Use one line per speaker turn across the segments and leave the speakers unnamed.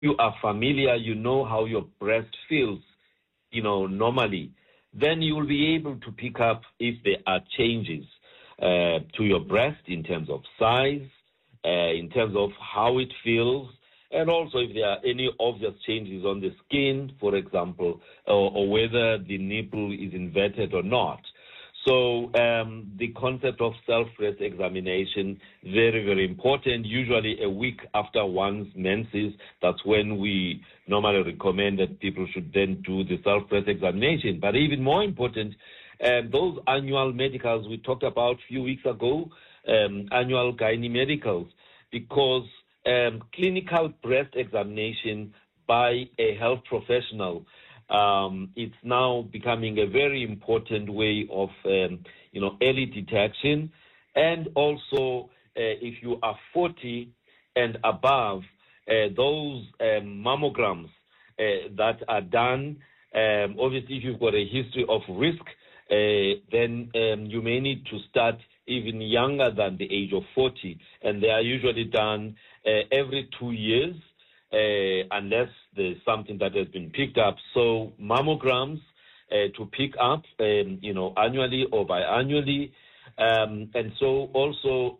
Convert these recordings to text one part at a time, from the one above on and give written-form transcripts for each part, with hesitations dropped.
you are familiar, you know how your breast feels, normally, then you will be able to pick up if there are changes to your breast in terms of size, in terms of how it feels, and also if there are any obvious changes on the skin, for example, or whether the nipple is inverted or not. So the concept of self-breast examination, very, very important. Usually a week after one's menses, that's when we normally recommend that people should then do the self-breast examination. But even more important, those annual medicals we talked about a few weeks ago, annual gynae medicals, because clinical breast examination by a health professional, it's now becoming a very important way of, early detection. And also, if you are 40 and above, those mammograms that are done, obviously, if you've got a history of risk, then you may need to start even younger than the age of 40. And they are usually done every 2 years. Unless there's something that has been picked up. So mammograms to pick up, annually or biannually. And so also,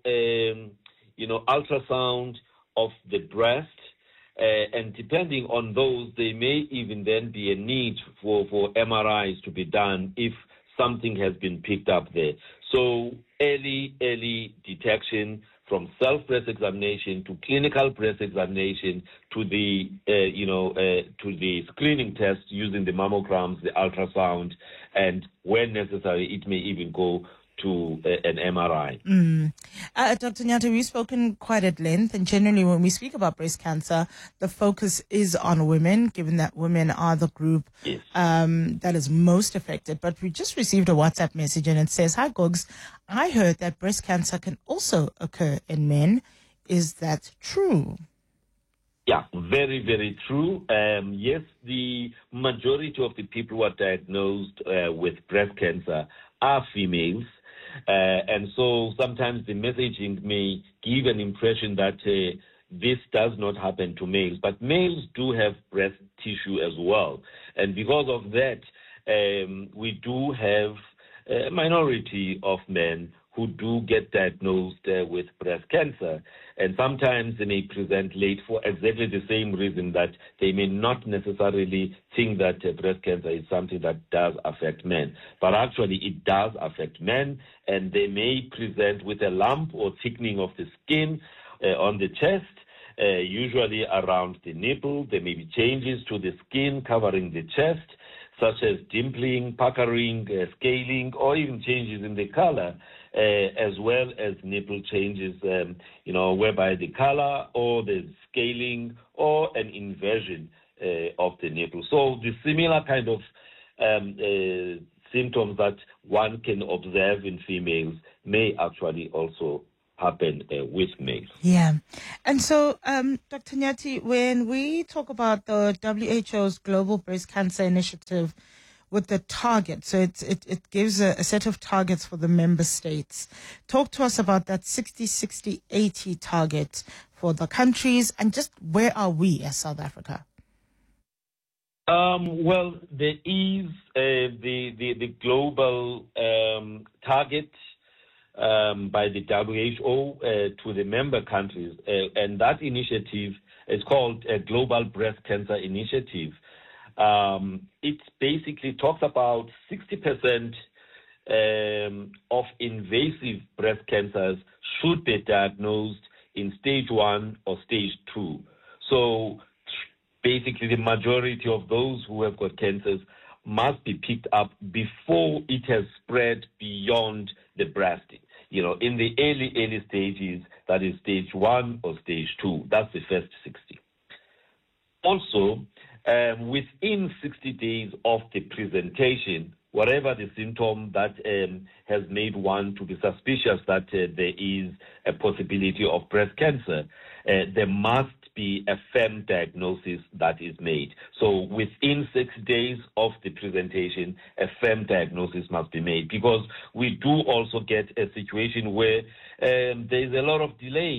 ultrasound of the breast. And depending on those, there may even then be a need for MRIs to be done if something has been picked up there. So early detection, from self-breast examination to clinical breast examination to the to the screening test using the mammograms, the ultrasound, and when necessary, it may even go to an MRI.
Dr. Nyathi, we've spoken quite at length, and generally when we speak about breast cancer, the focus is on women, given that women are the group that is most affected. But we just received a WhatsApp message and it says, "Hi, Gogs, I heard that breast cancer can also occur in men. Is that true?"
Yeah, very, very true. Yes, the majority of the people who are diagnosed with breast cancer are females. And so sometimes the messaging may give an impression that this does not happen to males. But males do have breast tissue as well. And because of that, we do have a minority of men who do get diagnosed with breast cancer. And sometimes they may present late for exactly the same reason, that they may not necessarily think that breast cancer is something that does affect men. But actually it does affect men, and they may present with a lump or thickening of the skin on the chest, usually around the nipple. There may be changes to the skin covering the chest, such as dimpling, puckering, scaling, or even changes in the color, as well as nipple changes, whereby the color or the scaling or an inversion of the nipple. So the similar kind of symptoms that one can observe in females may actually also happen with males.
Yeah. And so, Dr. Nyathi, when we talk about the WHO's Global Breast Cancer Initiative with the target, so it gives a set of targets for the member states. Talk to us about that 60-60-80 target for the countries, and just where are we as South Africa?
Well, there is the global target by the WHO to the member countries, and that initiative is called a Global Breast Cancer Initiative. It basically talks about 60% of invasive breast cancers should be diagnosed in stage 1 or stage 2. So basically the majority of those who have got cancers must be picked up before it has spread beyond the breast. In the early stages, that is stage 1 or stage 2. That's the first 60. Also, within 60 days of the presentation, whatever the symptom that has made one to be suspicious that there is a possibility of breast cancer, there must be a firm diagnosis that is made. So within 6 days of the presentation, a firm diagnosis must be made, because we do also get a situation where there is a lot of delay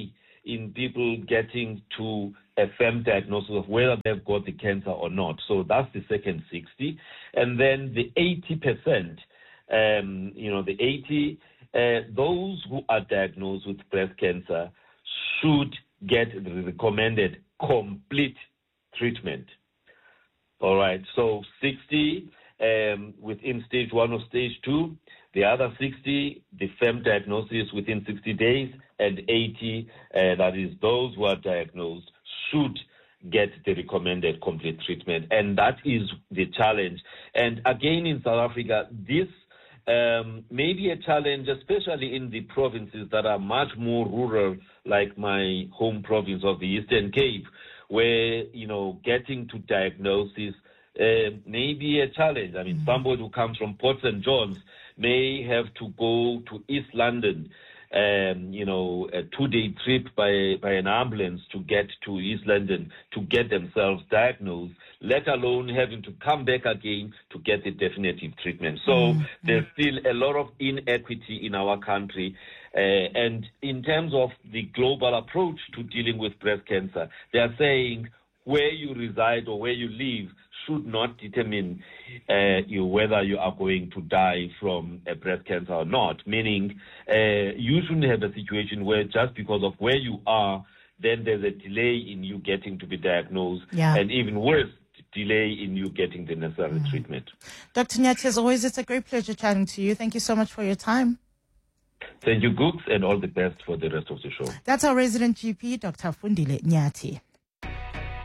in people getting to a firm diagnosis of whether they've got the cancer or not. So that's the second 60. And then the 80%, the 80, those who are diagnosed with breast cancer should get the recommended complete treatment. All right, so 60 within stage 1 or stage 2, the other 60, the firm diagnosis within 60 days, and 80, that is those who are diagnosed, should get the recommended complete treatment. And that is the challenge. And again, in South Africa, this may be a challenge, especially in the provinces that are much more rural, like my home province of the Eastern Cape, where, getting to diagnosis may be a challenge. I mean, somebody who comes from Port St. John's may have to go to East London, a 2-day trip by an ambulance to get to East London to get themselves diagnosed, let alone having to come back again to get the definitive treatment. So there's still a lot of inequity in our country. And in terms of the global approach to dealing with breast cancer, they are saying where you reside or where you live should not determine whether you are going to die from a breast cancer or not, meaning you shouldn't have a situation where just because of where you are, then there's a delay in you getting to be diagnosed, and even worse, delay in you getting the necessary treatment.
Dr. Nyathi, as always, it's a great pleasure chatting to you. Thank you so much for your time.
Thank you, Gooks, and all the best for the rest of the show.
That's our resident GP, Dr. Fundile Nyathi.